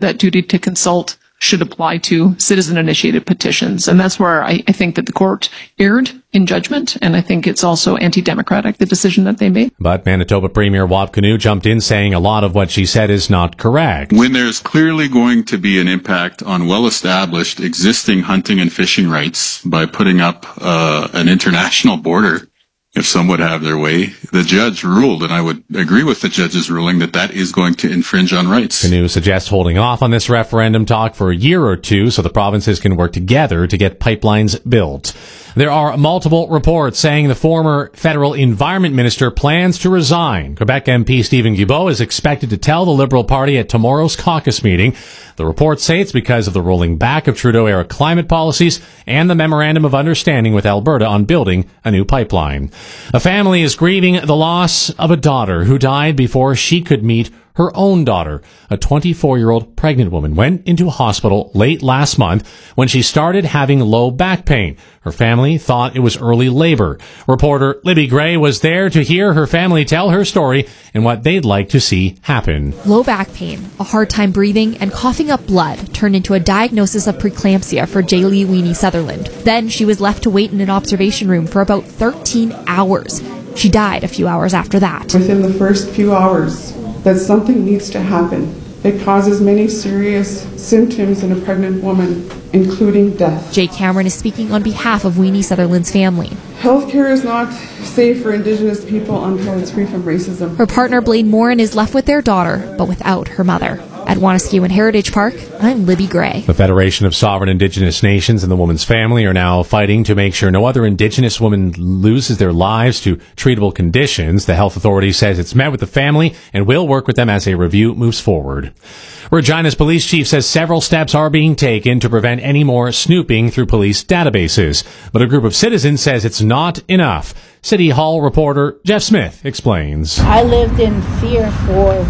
that duty to consult should apply to citizen-initiated petitions. And that's where I think that the court erred in judgment, and I think it's also anti-democratic, the decision that they made. But Manitoba Premier Wap Kinew jumped in saying a lot of what she said is not correct. When there's clearly going to be an impact on well-established existing hunting and fishing rights by putting up an international border, if some would have their way, the judge ruled, and I would agree with the judge's ruling, that is going to infringe on rights. Kinew suggests holding off on this referendum talk for a year or two so the provinces can work together to get pipelines built. There are multiple reports saying the former federal environment minister plans to resign. Quebec MP Stephen Guilbeault is expected to tell the Liberal Party at tomorrow's caucus meeting. The reports say it's because of the rolling back of Trudeau-era climate policies and the memorandum of understanding with Alberta on building a new pipeline. A family is grieving the loss of a daughter who died before she could meet her own daughter. A 24-year-old pregnant woman went into a hospital late last month when she started having low back pain. Her family thought it was early labor. Reporter Libby Gray was there to hear her family tell her story and what they'd like to see happen. Low back pain, a hard time breathing, and coughing up blood turned into a diagnosis of preeclampsia for Jaylee Weenie Sutherland. Then she was left to wait in an observation room for about 13 hours. She died a few hours after that. Within the first few hours, that something needs to happen. It causes many serious symptoms in a pregnant woman, including death. Jay Cameron is speaking on behalf of Weenie Sutherland's family. Healthcare is not safe for Indigenous people until it's free from racism. Her partner Blaine Morin is left with their daughter, but without her mother. At Wanaskew and Heritage Park, I'm Libby Gray. The Federation of Sovereign Indigenous Nations and the woman's family are now fighting to make sure no other Indigenous woman loses their lives to treatable conditions. The health authority says it's met with the family and will work with them as a review moves forward. Regina's police chief says several steps are being taken to prevent any more snooping through police databases. But a group of citizens says it's not enough. City Hall reporter Jeff Smith explains. I lived in fear for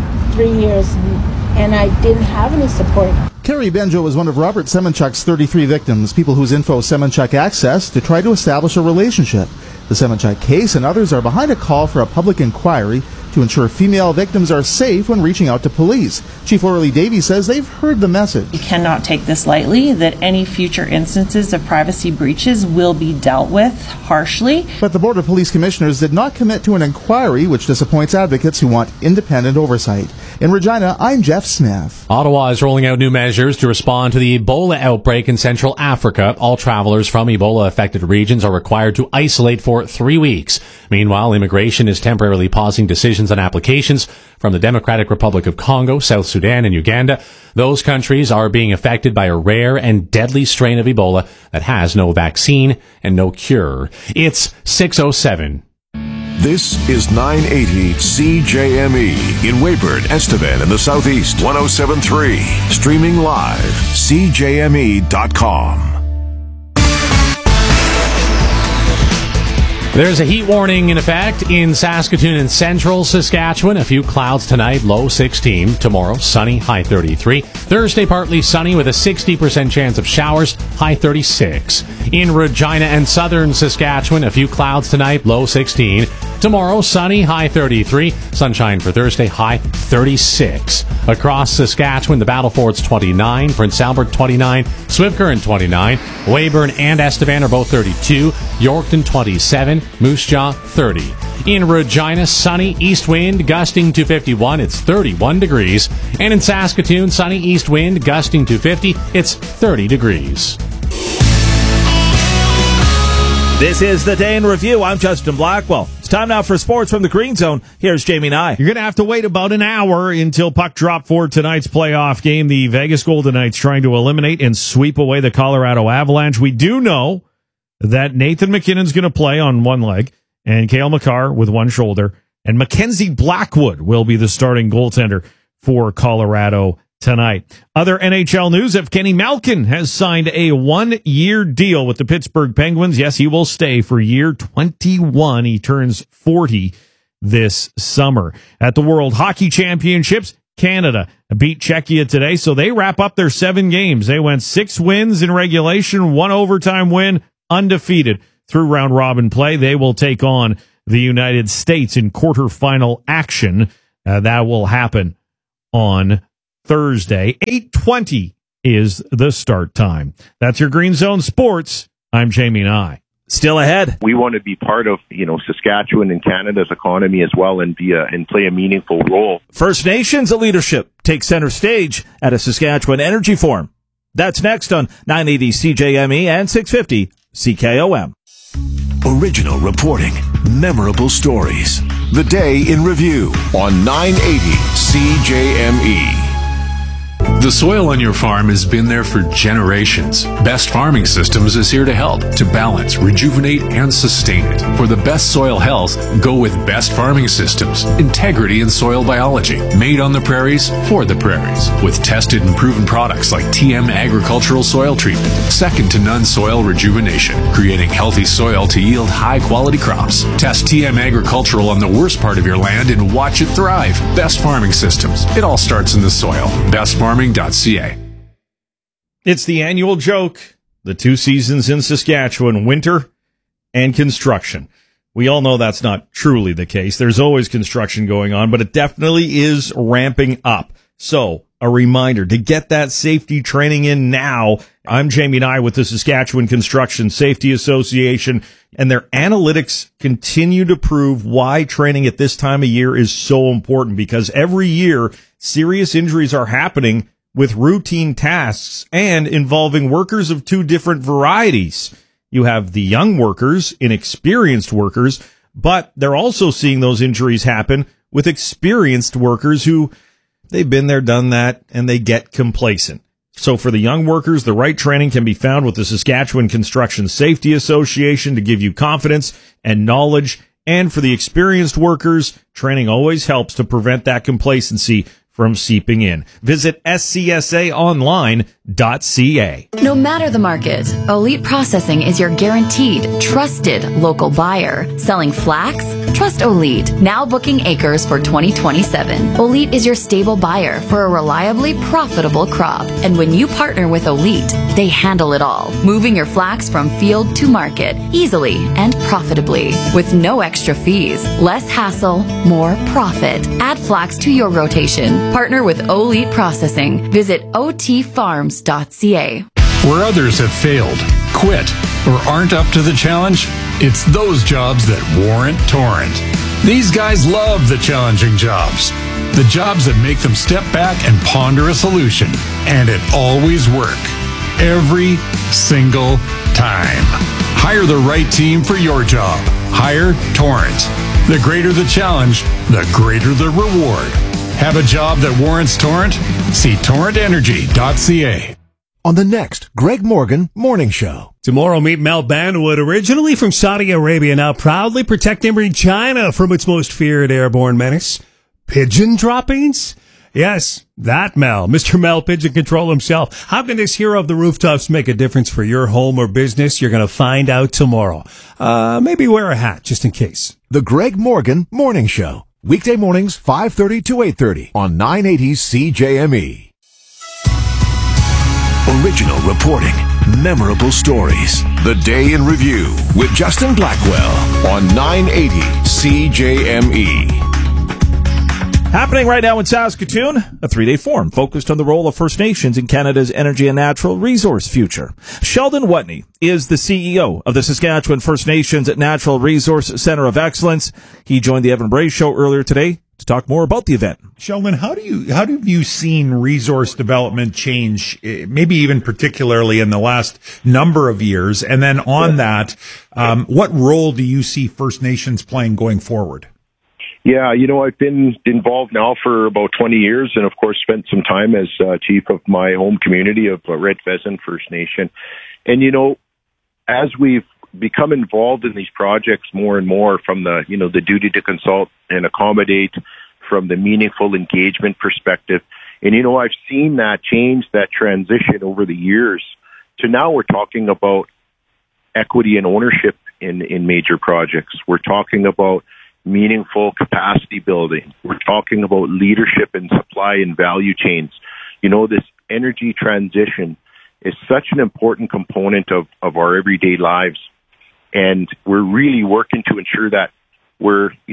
3 years and I didn't have any support. Carrie Benjo was one of Robert Semenchuk's 33 victims, people whose info Semenchuk accessed to try to establish a relationship. The Semenchuk case and others are behind a call for a public inquiry to ensure female victims are safe when reaching out to police. Chief Laurelie Davies says they've heard the message. You cannot take this lightly, that any future instances of privacy breaches will be dealt with harshly. But the Board of Police Commissioners did not commit to an inquiry, which disappoints advocates who want independent oversight. In Regina, I'm Jeff Smith. Ottawa is rolling out new measures to respond to the Ebola outbreak in Central Africa. All travelers from Ebola-affected regions are required to isolate for 3 weeks. Meanwhile, immigration is temporarily pausing decisions on applications from the Democratic Republic of Congo, South Sudan, and Uganda. Those countries are being affected by a rare and deadly strain of Ebola that has no vaccine and no cure. It's 6:07. This is 980 CJME in Weyburn, Estevan, in the Southeast. 107.3. Streaming live. CJME.com. There's a heat warning in effect in Saskatoon and central Saskatchewan. A few clouds tonight, low 16. Tomorrow, sunny, high 33. Thursday, partly sunny with a 60% chance of showers, high 36. In Regina and southern Saskatchewan, a few clouds tonight, low 16. Tomorrow, sunny, high 33. Sunshine for Thursday, high 36. Across Saskatchewan, the Battlefords 29, Prince Albert 29, Swift Current 29, Weyburn and Estevan are both 32, Yorkton 27, Moose Jaw 30. In Regina, sunny, east wind gusting to 51, it's 31 degrees. And in Saskatoon, sunny east wind gusting to 50, it's 30 degrees. This is the Day in Review. I'm Justin Blackwell. It's time now for sports from the Green Zone. Here's Jamie Nye. You're going to have to wait about an hour until puck drop for tonight's playoff game. The Vegas Golden Knights trying to eliminate and sweep away the Colorado Avalanche. We do know that Nathan McKinnon's going to play on one leg and Cale Makar with one shoulder. And Mackenzie Blackwood will be the starting goaltender for Colorado tonight. Other NHL news, Evgeny Malkin has signed a 1-year deal with the Pittsburgh Penguins. Yes, he will stay for year 21. He turns 40 this summer. At the World Hockey Championships, Canada beat Czechia today, so they wrap up their 7 games. They went 6 wins in regulation, 1 overtime win, undefeated through round-robin play. They will take on the United States in quarterfinal action. That will happen on Thursday. 8:20 is the start time. That's your Green Zone Sports. I'm Jamie Nye. Still ahead. We want to be part of, Saskatchewan and Canada's economy as well and play a meaningful role. First Nations leadership takes center stage at a Saskatchewan Energy Forum. That's next on 980 CJME and 650 CKOM. Original reporting, memorable stories. The Day in Review on 980 CJME. The soil on your farm has been there for generations. Best Farming Systems is here to help, to balance, rejuvenate, and sustain it. For the best soil health, go with Best Farming Systems. Integrity in soil biology. Made on the prairies, for the prairies. With tested and proven products like TM Agricultural Soil Treatment. Second to none soil rejuvenation. Creating healthy soil to yield high-quality crops. Test TM Agricultural on the worst part of your land and watch it thrive. Best Farming Systems. It all starts in the soil. BestFarming.ca. It's the annual joke. The two seasons in Saskatchewan, winter and construction. We all know that's not truly the case. There's always construction going on, but it definitely is ramping up. So, a reminder to get that safety training in now. I'm Jamie Nye with the Saskatchewan Construction Safety Association, and their analytics continue to prove why training at this time of year is so important, because every year serious injuries are happening with routine tasks and involving workers of two different varieties. You have the young workers, inexperienced workers, but they're also seeing those injuries happen with experienced workers who they've been there, done that, and they get complacent. So for the young workers, the right training can be found with the Saskatchewan Construction Safety Association to give you confidence and knowledge. And for the experienced workers, training always helps to prevent that complacency from seeping in. Visit scsaonline.ca. No matter the market, Elite Processing is your guaranteed, trusted local buyer. Selling flax? Trust Elite. Now booking acres for 2027. Elite is your stable buyer for a reliably profitable crop. And when you partner with Elite, they handle it all, moving your flax from field to market easily and profitably with no extra fees, less hassle, more profit. Add flax to your rotation. Partner with Elite Processing. Visit otfarms.ca. Where others have failed, quit, or aren't up to the challenge, it's those jobs that warrant Torrent. These guys love the challenging jobs. The jobs that make them step back and ponder a solution. And it always works. Every single time. Hire the right team for your job. Hire Torrent. The greater the challenge, the greater the reward. Have a job that warrants Torrent? See torrentenergy.ca. On the next Greg Morgan Morning Show. Tomorrow, meet Mel Banwood, originally from Saudi Arabia, now proudly protecting China from its most feared airborne menace, pigeon droppings. Yes, that Mel, Mr. Mel Pigeon Control himself. How can this hero of the rooftops make a difference for your home or business? You're going to find out tomorrow. Maybe wear a hat, just in case. The Greg Morgan Morning Show. Weekday mornings, 5:30 to 8:30 on 980 CJME. Original reporting, memorable stories. The Day in Review with Justin Blackwell on 980 CJME. Happening right now in Saskatoon, a 3-day forum focused on the role of First Nations in Canada's energy and natural resource future. Sheldon Whatney is the CEO of the Saskatchewan First Nations Natural Resource Centre of Excellence. He joined the Evan Bray Show earlier today to talk more about the event. Sheldon, how have you seen resource development change, maybe even particularly in the last number of years? And then on that, what role do you see First Nations playing going forward? Yeah, I've been involved now for about 20 years and, of course, spent some time as chief of my home community of Red Pheasant First Nation. And, as we've become involved in these projects more and more from the duty to consult and accommodate from the meaningful engagement perspective. And, I've seen that change, that transition over the years to now we're talking about equity and ownership in major projects. We're talking about meaningful capacity building. We're talking about leadership in supply and value chains. This energy transition is such an important component of our everyday lives. And we're really working to ensure that we're,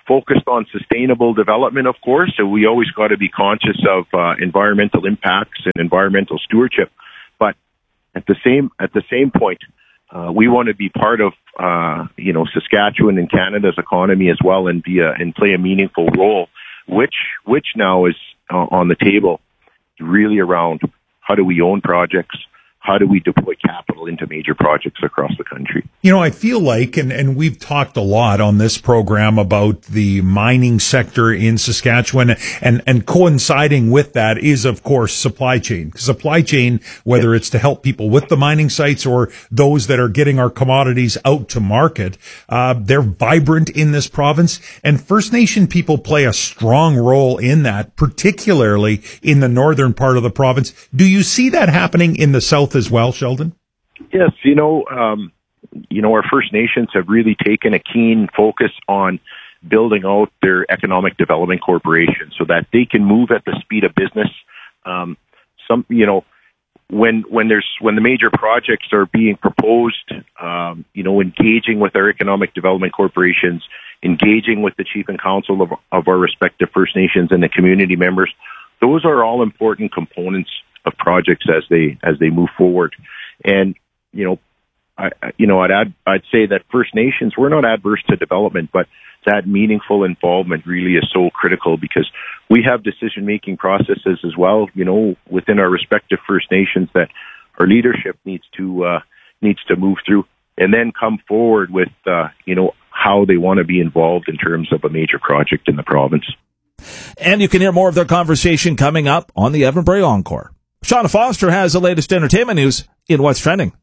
focused on sustainable development, of course, so we always got to be conscious of environmental impacts and environmental stewardship. But at the same point, we want to be part of Saskatchewan and Canada's economy as well, and play a meaningful role, which now is on the table, really around how do we own projects. How do we deploy capital into major projects across the country? I feel like, and we've talked a lot on this program about the mining sector in Saskatchewan, and coinciding with that is, of course, supply chain. Supply chain, whether it's to help people with the mining sites or those that are getting our commodities out to market, they're vibrant in this province, and First Nation people play a strong role in that, particularly in the northern part of the province. Do you see that happening in the south as well, Sheldon? Yes, our First Nations have really taken a keen focus on building out their economic development corporation so that they can move at the speed of business. When the major projects are being proposed, engaging with our economic development corporations, engaging with the chief and council of our respective First Nations and the community members, those are all important components of projects as they move forward. And I'd say that First Nations, we're not adverse to development, but that meaningful involvement really is so critical, because we have decision-making processes as well, within our respective First Nations that our leadership needs to move through, and then come forward with how they want to be involved in terms of a major project in the province. And you can hear more of their conversation coming up on the Evan Bray Encore. Shauna Foster has the latest entertainment news in What's Trending.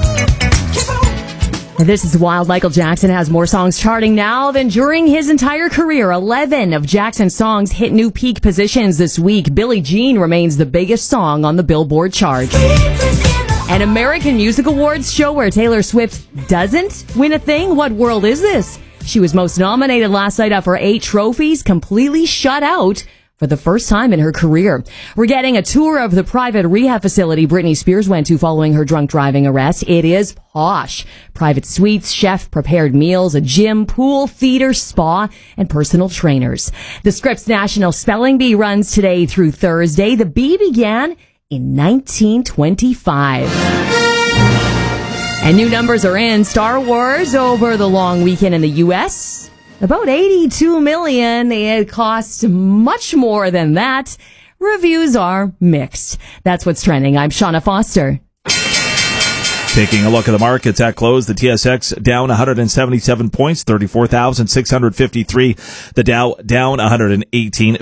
This is wild. Michael Jackson has more songs charting now than during his entire career. 11 of Jackson's songs hit new peak positions this week. Billie Jean remains the biggest song on the Billboard chart. An American Music Awards show where Taylor Swift doesn't win a thing? What world is this? She was most nominated last night up for 8 trophies, completely shut out for the first time in her career. We're getting a tour of the private rehab facility Britney Spears went to following her drunk driving arrest. It is posh. Private suites, chef-prepared meals, a gym, pool, theater, spa, and personal trainers. The Scripps National Spelling Bee runs today through Thursday. The bee began in 1925. And new numbers are in. Star Wars over the long weekend in the U.S., about $82 million. It costs much more than that. Reviews are mixed. That's what's trending. I'm Shauna Foster. Taking a look at the markets at close, the TSX down 177 points, 34,653. The Dow down 118,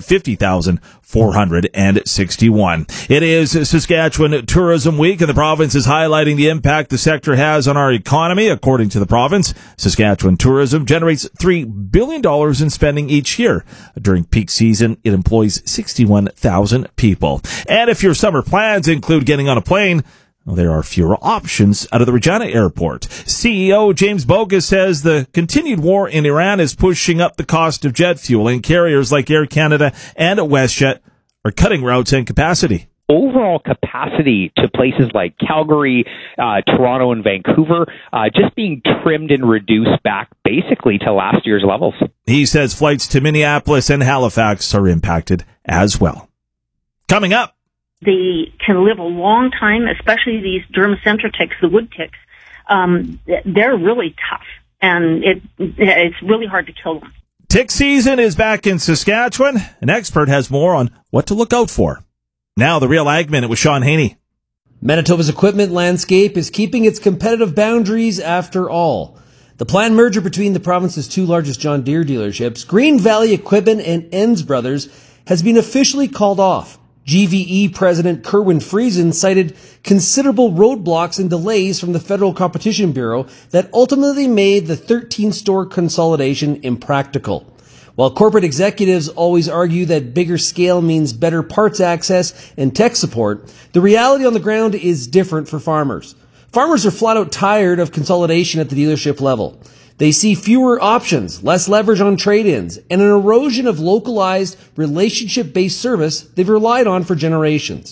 50,461. It is Saskatchewan Tourism Week, and the province is highlighting the impact the sector has on our economy. According to the province, Saskatchewan tourism generates $3 billion in spending each year. During peak season, it employs 61,000 people. And if your summer plans include getting on a plane, well, there are fewer options out of the Regina Airport. CEO James Bogus says the continued war in Iran is pushing up the cost of jet fuel, and carriers like Air Canada and WestJet are cutting routes and capacity. Overall capacity to places like Calgary, Toronto, and Vancouver just being trimmed and reduced back basically to last year's levels. He says flights to Minneapolis and Halifax are impacted as well. Coming up. They can live a long time, especially these dermacentra ticks, the wood ticks. They're really tough, and it's really hard to kill them. Tick season is back in Saskatchewan. An expert has more on what to look out for. Now, the Real Ag Minute with Sean Haney. Manitoba's equipment landscape is keeping its competitive boundaries after all. The planned merger between the province's 2 largest John Deere dealerships, Green Valley Equipment and Enns Brothers, has been officially called off. GVE President Kerwin Friesen cited considerable roadblocks and delays from the Federal Competition Bureau that ultimately made the 13-store consolidation impractical. While corporate executives always argue that bigger scale means better parts access and tech support, the reality on the ground is different for farmers. Farmers are flat out tired of consolidation at the dealership level. They see fewer options, less leverage on trade-ins, and an erosion of localized, relationship-based service they've relied on for generations.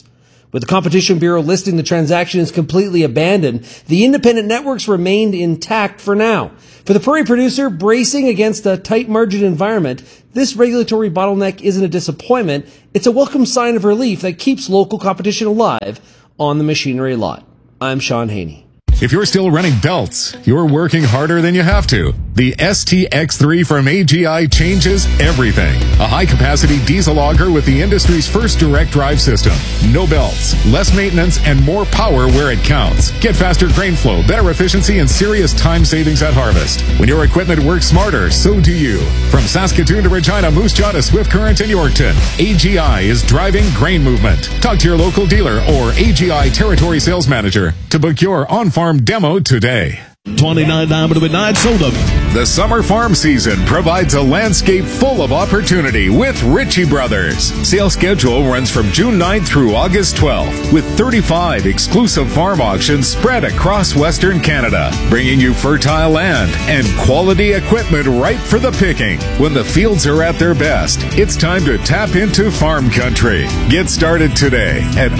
With the Competition Bureau listing the transaction as completely abandoned, the independent networks remained intact for now. For the prairie producer bracing against a tight margin environment, this regulatory bottleneck isn't a disappointment. It's a welcome sign of relief that keeps local competition alive on the machinery lot. I'm Sean Haney. If you're still running belts, you're working harder than you have to. The STX3 from AGI changes everything. A high-capacity diesel auger with the industry's first direct drive system. No belts, less maintenance, and more power where it counts. Get faster grain flow, better efficiency, and serious time savings at harvest. When your equipment works smarter, so do you. From Saskatoon to Regina, Moose Jaw to Swift Current and Yorkton, AGI is driving grain movement. Talk to your local dealer or AGI Territory Sales Manager to book your on-farm demo today. 29 diameter midnight sold up. The summer farm season provides a landscape full of opportunity with Ritchie Brothers. Sales schedule runs from June 9th through August 12th with 35 exclusive farm auctions spread across Western Canada, bringing you fertile land and quality equipment ripe for the picking. When the fields are at their best, it's time to tap into farm country. Get started today at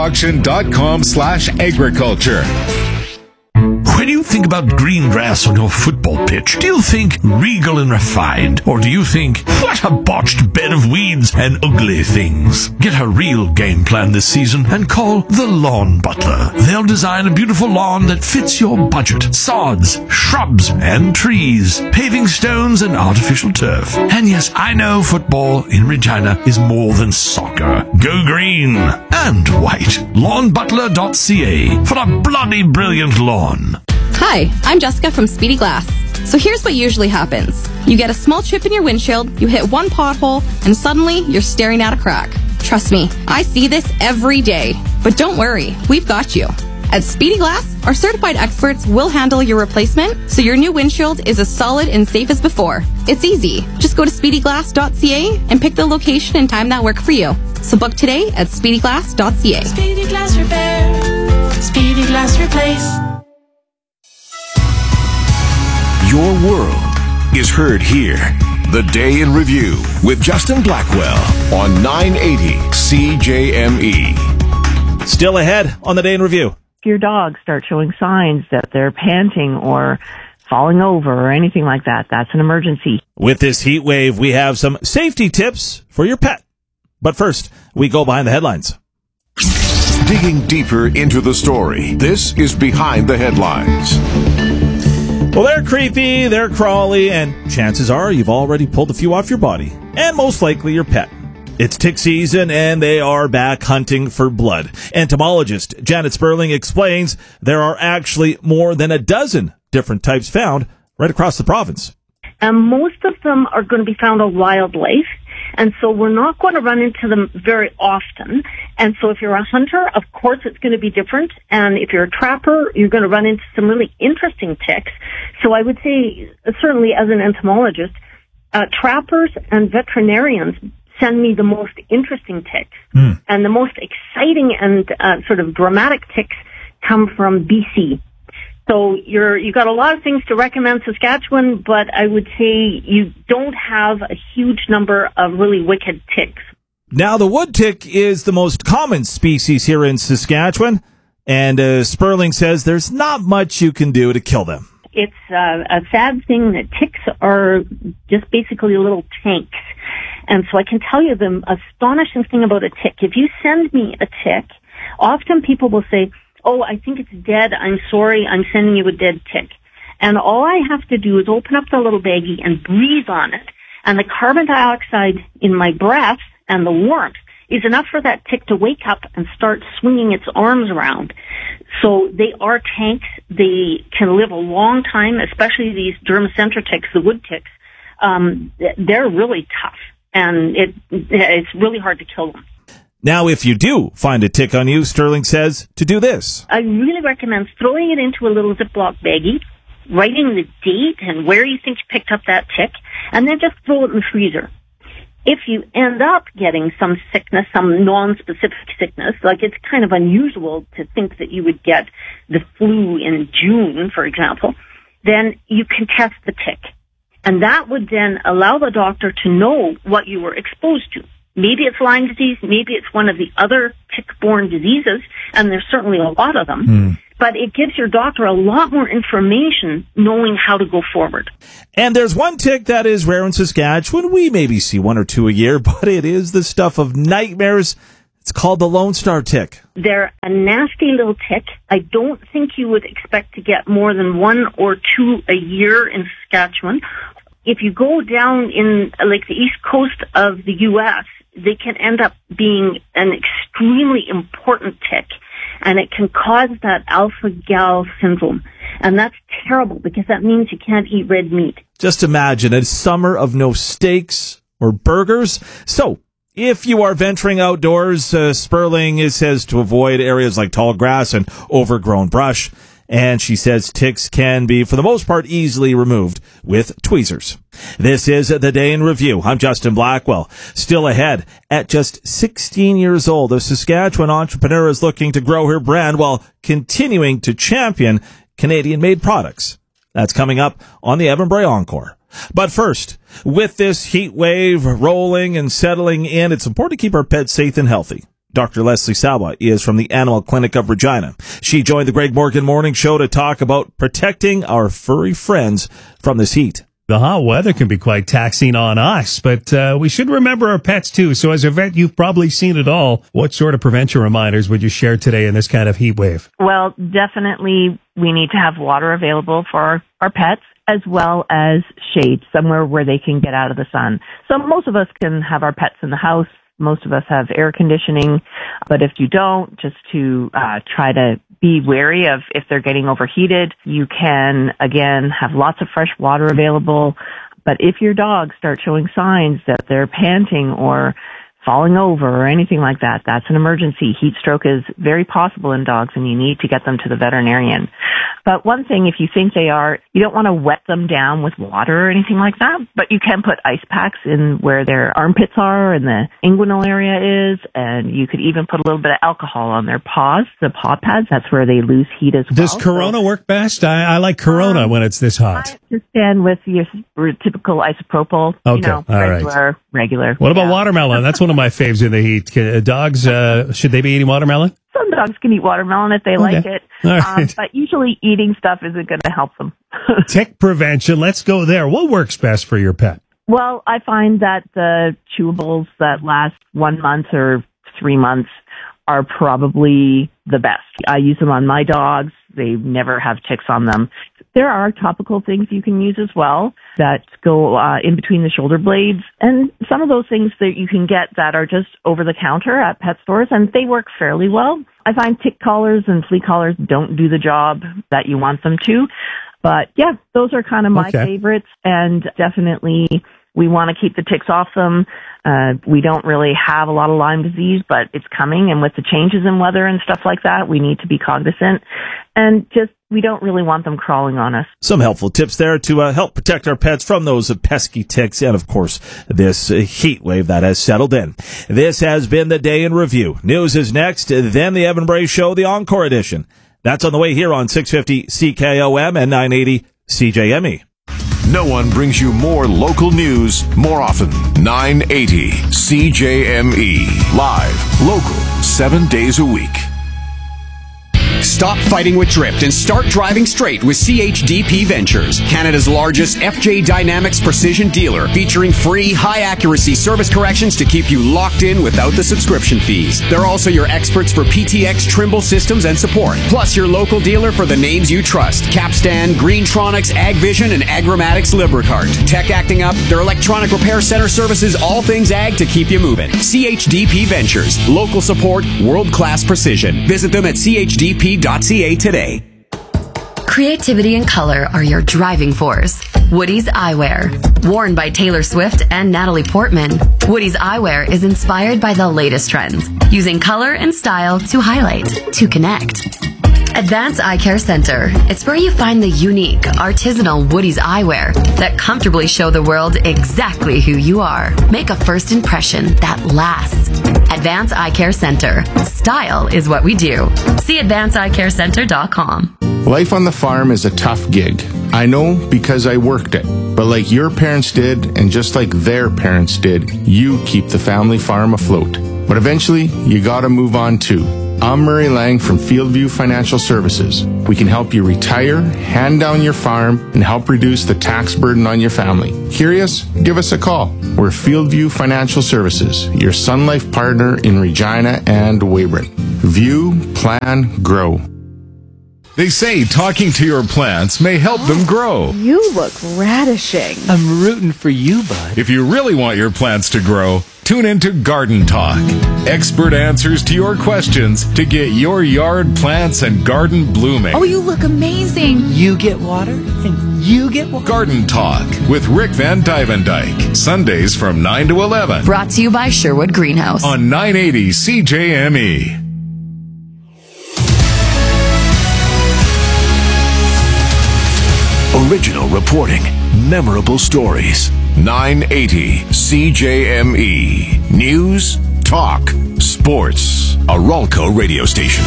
rbauction.com/agriculture. When you think about green grass on your football pitch, do you think regal and refined? Or do you think, what a botched bed of weeds and ugly things? Get a real game plan this season and call the Lawn Butler. They'll design a beautiful lawn that fits your budget. Sods, shrubs, and trees, paving stones and artificial turf. And yes, I know football in Regina is more than soccer. Go green and white. LawnButler.ca for a bloody brilliant lawn. Hi, I'm Jessica from Speedy Glass. So here's what usually happens. You get a small chip in your windshield, you hit one pothole, and suddenly you're staring at a crack. Trust me, I see this every day. But don't worry, we've got you. At Speedy Glass, our certified experts will handle your replacement so your new windshield is as solid and safe as before. It's easy. Just go to speedyglass.ca and pick the location and time that work for you. So book today at speedyglass.ca. Speedy Glass Repair. Speedy Glass Replace. Your world is heard here. The Day in Review with Justin Blackwell on 980 CJME. Still ahead on the Day in Review. If your dogs start showing signs that they're panting or falling over or anything like that, that's an emergency. With this heat wave, we have some safety tips for your pet. But first, we go behind the headlines. Digging deeper into the story, this is Behind the Headlines. Well, they're creepy, they're crawly, and chances are you've already pulled a few off your body. And most likely your pet. It's tick season, and they are back hunting for blood. Entomologist Janet Sperling explains there are actually more than a dozen different types found right across the province. Most of them are going to be found on wildlife, and so we're not going to run into them very often. And so if you're a hunter, of course it's going to be different. And if you're a trapper, you're going to run into some really interesting ticks. So I would say, certainly as an entomologist, trappers and veterinarians send me the most interesting ticks. And the most exciting and sort of dramatic ticks come from BC. So you've got a lot of things to recommend Saskatchewan, but I would say you don't have a huge number of really wicked ticks. Now, the wood tick is the most common species here in Saskatchewan, and Sperling says there's not much you can do to kill them. It's a sad thing that ticks are just basically little tanks. And so I can tell you the astonishing thing about a tick. If you send me a tick, often people will say, "Oh, I think it's dead. I'm sorry. I'm sending you a dead tick." And all I have to do is open up the little baggie and breathe on it. And the carbon dioxide in my breath and the warmth is enough for that tick to wake up and start swinging its arms around. So they are tanks. They can live a long time, especially these Dermacentra ticks, the wood ticks. They're really tough, and it's really hard to kill them. Now, if you do find a tick on you, Sterling says to do this. I really recommend throwing it into a little Ziploc baggie, writing the date and where you think you picked up that tick, and then just throw it in the freezer. If you end up getting some sickness, some non-specific sickness, like it's kind of unusual to think that you would get the flu in June, for example, then you can test the tick. And that would then allow the doctor to know what you were exposed to. Maybe it's Lyme disease, maybe it's one of the other tick-borne diseases, and there's certainly a lot of them. But it gives your doctor a lot more information knowing how to go forward. And there's one tick that is rare in Saskatchewan. We maybe see 1 or 2 a year, but it is the stuff of nightmares. It's called the Lone Star tick. They're a nasty little tick. I don't think you would expect to get more than 1 or 2 a year in Saskatchewan. If you go down in like the east coast of the U.S., they can end up being an extremely important tick, and it can cause that alpha-gal syndrome. And that's terrible because that means you can't eat red meat. Just imagine a summer of no steaks or burgers. So, if you are venturing outdoors, Sperling says to avoid areas like tall grass and overgrown brush. And she says ticks can be, for the most part, easily removed with tweezers. This is The Day in Review. I'm Justin Blackwell. Still ahead, at just 16 years old, a Saskatchewan entrepreneur is looking to grow her brand while continuing to champion Canadian-made products. That's coming up on the Evan Bray Encore. But first, with this heat wave rolling and settling in, it's important to keep our pets safe and healthy. Dr. Leslie Sawa is from the Animal Clinic of Regina. She joined the Greg Morgan Morning Show to talk about protecting our furry friends from this heat. The hot weather can be quite taxing on us, but we should remember our pets too. So as a vet, you've probably seen it all. What sort of prevention reminders would you share today in this kind of heat wave? Well, definitely we need to have water available for our pets, as well as shade, somewhere where they can get out of the sun. So most of us can have our pets in the house. Most of us have air conditioning, but if you don't, just to try to be wary of if they're getting overheated. You can, again, have lots of fresh water available, but if your dogs start showing signs that they're panting or falling over or anything like that, that's an emergency. Heat stroke is very possible in dogs, and you need to get them to the veterinarian. But one thing, if you think they are, you don't want to wet them down with water or anything like that, but you can put ice packs in where their armpits are and the inguinal area is, and you could even put a little bit of alcohol on their paws, the paw pads. That's where they lose heat as well. Does Corona work best? I like Corona when it's this hot. Just stand with your typical isopropyl, Okay. regular. What about watermelon? That's one of my faves in the heat. Dogs, should they be eating watermelon? Some dogs can eat watermelon if they like it, All right. but usually eating stuff isn't going to help them. Tick prevention, let's go there. What works best for your pet? Well, I find that the chewables that last 1 month or 3 months are probably the best. I use them on my dogs. They never have ticks on them. There are topical things you can use as well that go in between the shoulder blades, and some of those things that you can get that are just over the counter at pet stores, and they work fairly well. I find tick collars and flea collars don't do the job that you want them to, but yeah, those are kind of my favorites, and definitely we want to keep the ticks off them. We don't really have a lot of Lyme disease, but it's coming, and with the changes in weather and stuff like that, we need to be cognizant, and just we don't really want them crawling on us. Some helpful tips there to help protect our pets from those pesky ticks and, of course, this heat wave that has settled in. This has been The Day in Review. News is next, then the Evan Bray Show, the Encore Edition. That's on the way here on 650 CKOM and 980 CJME. No one brings you more local news more often. 980 CJME. Live, local, 7 days a week. Stop fighting with drift and start driving straight with CHDP Ventures, Canada's largest FJ Dynamics precision dealer, featuring free, high-accuracy service corrections to keep you locked in without the subscription fees. They're also your experts for PTX Trimble systems and support, plus your local dealer for the names you trust: Capstan, Greentronics, AgVision, and Agramatics Libricart. Tech acting up, their electronic repair center services all things ag to keep you moving. CHDP Ventures, local support, world-class precision. Visit them at CHDP.ca today. Creativity and color are your driving force. Woody's Eyewear. Worn by Taylor Swift and Natalie Portman, Woody's Eyewear is inspired by the latest trends, using color and style to highlight, to connect. Advanced Eye Care Center. It's where you find the unique, artisanal Woody's eyewear that comfortably show the world exactly who you are. Make a first impression that lasts. Advanced Eye Care Center. Style is what we do. See AdvancedEyeCareCenter.com. Life on the farm is a tough gig. I know because I worked it. But like your parents did, and just like their parents did, you keep the family farm afloat. But eventually, you gotta move on too. I'm Murray Lang from Fieldview Financial Services. We can help you retire, hand down your farm, and help reduce the tax burden on your family. Curious? Give us a call. We're Fieldview Financial Services, your Sun Life partner in Regina and Weyburn. View, plan, grow. They say talking to your plants may help them grow. You look radishing. I'm rooting for you, bud. If you really want your plants to grow, tune into Garden Talk. Expert answers to your questions to get your yard plants and garden blooming. Oh, you look amazing. You get water and you get water. Garden Talk with Rick Van Dyke. Sundays from 9 to 11. Brought to you by Sherwood Greenhouse. On 980 CJME. Original reporting, memorable stories. 980 CJME. News, talk, sports. A Ralco radio station.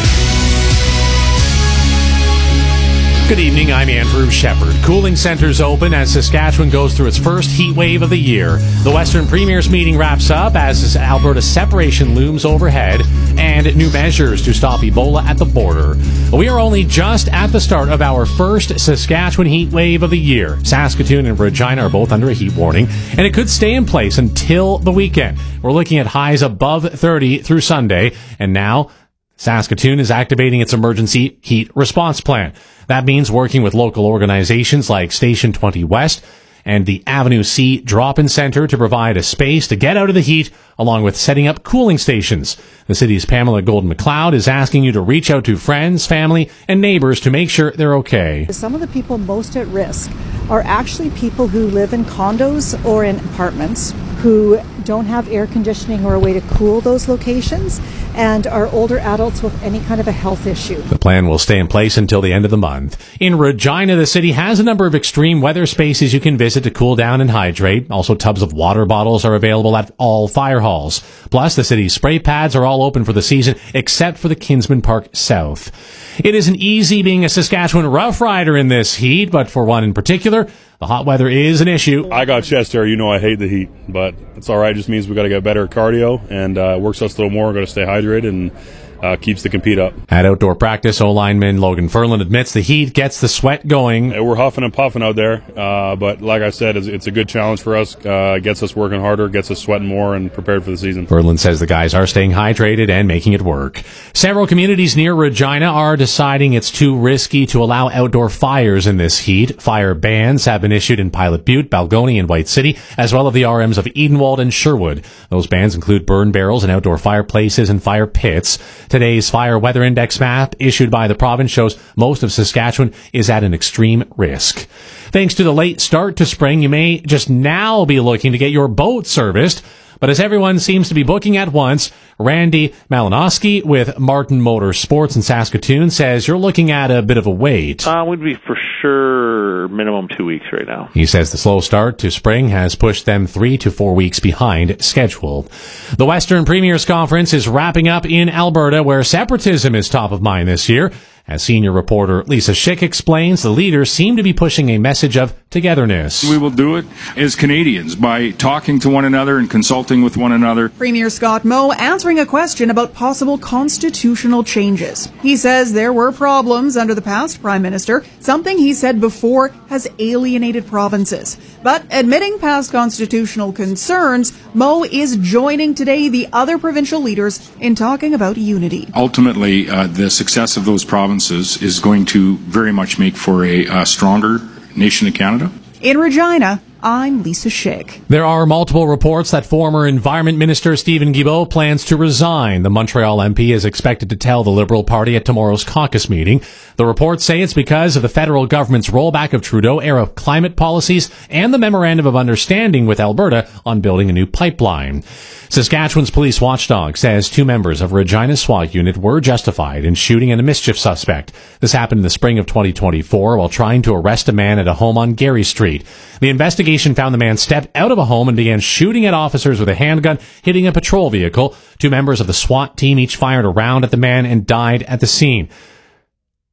Good evening, I'm Andrew Shepard. Cooling centers open as Saskatchewan goes through its first heat wave of the year. The Western Premiers meeting wraps up as Alberta separation looms overhead and new measures to stop Ebola at the border. We are only just at the start of our first Saskatchewan heat wave of the year. Saskatoon and Regina are both under a heat warning, and it could stay in place until the weekend. We're looking at highs above 30 through Sunday, and now Saskatoon is activating its emergency heat response plan. That means working with local organizations like Station 20 West and the Avenue C Drop-In Center to provide a space to get out of the heat, along with setting up cooling stations. The city's Pamela Golden-McLeod is asking you to reach out to friends, family, and neighbors to make sure they're okay. Some of the people most at risk are actually people who live in condos or in apartments who don't have air conditioning or a way to cool those locations, and are older adults with any kind of a health issue. The plan will stay in place until the end of the month. In Regina, the city has a number of extreme weather spaces you can visit to cool down and hydrate. Also, tubs of water bottles are available at all fire halls. Plus, the city's spray pads are all open for the season, except for the Kinsman Park South. It isn't easy being a Saskatchewan Rough Rider in this heat, but for one in particular, the hot weather is an issue. I got chest hair. You know I hate the heat, but it's all right. It just means we got to get better at cardio, and works us a little more. We're going to stay hydrated and keeps the compete up. At outdoor practice, O-lineman Logan Ferland admits the heat gets the sweat going. We're huffing and puffing out there, but like I said, it's a good challenge for us. Gets us working harder, gets us sweating more, and prepared for the season. Ferland says the guys are staying hydrated and making it work. Several communities near Regina are deciding it's too risky to allow outdoor fires in this heat. Fire bans have been issued in Pilot Butte, Balgonie, and White City, as well as the RMs of Edenwald and Sherwood. Those bans include burn barrels and outdoor fireplaces and fire pits. Today's fire weather index map issued by the province shows most of Saskatchewan is at an extreme risk. Thanks to the late start to spring, you may just now be looking to get your boat serviced. But as everyone seems to be booking at once, Randy Malinowski with Martin Motorsports in Saskatoon says you're looking at a bit of a wait. Would be for sure minimum 2 weeks right now. He says the slow start to spring has pushed them 3 to 4 weeks behind schedule. The Western Premiers Conference is wrapping up in Alberta, where separatism is top of mind this year. As senior reporter Lisa Schick explains, the leaders seem to be pushing a message of togetherness. We will do it as Canadians by talking to one another and consulting with one another. Premier Scott Moe answering a question about possible constitutional changes. He says there were problems under the past Prime Minister, something he said before has alienated provinces. But admitting past constitutional concerns, Moe is joining today the other provincial leaders in talking about unity. Ultimately, the success of those provinces is going to very much make for a stronger nation of Canada. In Regina, I'm Lisa Schick. There are multiple reports that former Environment Minister Stephen Guilbeault plans to resign. The Montreal MP is expected to tell the Liberal Party at tomorrow's caucus meeting. The reports say it's because of the federal government's rollback of Trudeau-era climate policies and the Memorandum of Understanding with Alberta on building a new pipeline. Saskatchewan's police watchdog says 2 members of Regina's SWAT unit were justified in shooting at a mischief suspect. This happened in the spring of 2024 while trying to arrest a man at a home on Gary Street. The investigation found the man stepped out of a home and began shooting at officers with a handgun, hitting a patrol vehicle. 2 members of the SWAT team each fired a round at the man and died at the scene.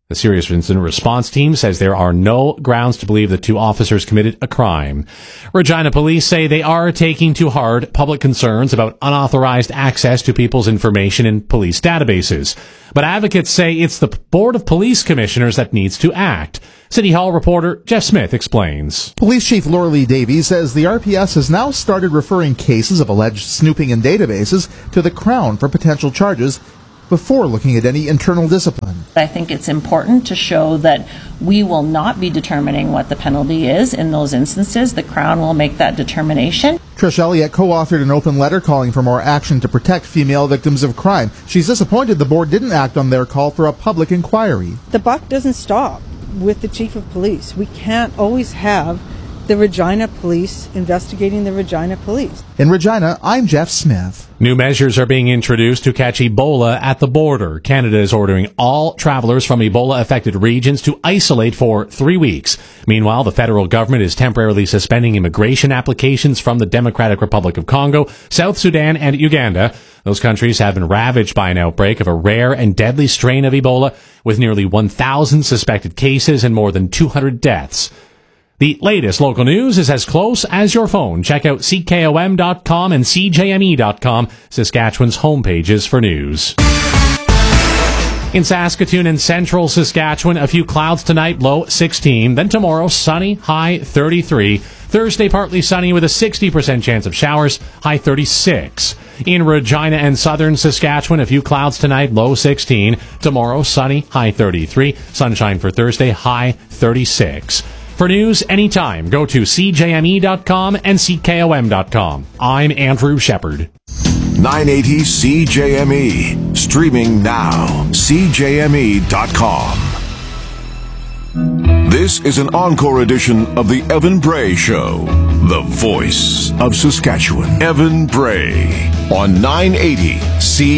The Serious Incident Response Team says there are no grounds to believe the two officers committed a crime. Regina police say they are taking to heart public concerns about unauthorized access to people's information in police databases. But advocates say it's the Board of Police Commissioners that needs to act. City Hall reporter Jeff Smith explains. Police Chief Laura Lee Davies says the RPS has now started referring cases of alleged snooping in databases to the Crown for potential charges before looking at any internal discipline. I think it's important to show that we will not be determining what the penalty is in those instances. The Crown will make that determination. Trish Elliott co-authored an open letter calling for more action to protect female victims of crime. She's disappointed the board didn't act on their call for a public inquiry. The buck doesn't stop with the chief of police. We can't always have the Regina Police investigating the Regina Police. In Regina, I'm Jeff Smith. New measures are being introduced to catch Ebola at the border. Canada is ordering all travelers from Ebola-affected regions to isolate for 3 weeks. Meanwhile, the federal government is temporarily suspending immigration applications from the Democratic Republic of Congo, South Sudan, and Uganda. Those countries have been ravaged by an outbreak of a rare and deadly strain of Ebola, with nearly 1,000 suspected cases and more than 200 deaths. The latest local news is as close as your phone. Check out CKOM.com and CJME.com, Saskatchewan's homepages for news. In Saskatoon and central Saskatchewan, a few clouds tonight, low 16. Then tomorrow, sunny, high 33. Thursday, partly sunny with a 60% chance of showers, high 36. In Regina and southern Saskatchewan, a few clouds tonight, low 16. Tomorrow, sunny, high 33. Sunshine for Thursday, high 36. For news anytime, go to CJME.com and CKOM.com. I'm Andrew Shepard. 980 CJME. Streaming now. CJME.com. This is an encore edition of the Evan Bray Show. The voice of Saskatchewan. Evan Bray on 980 CJME.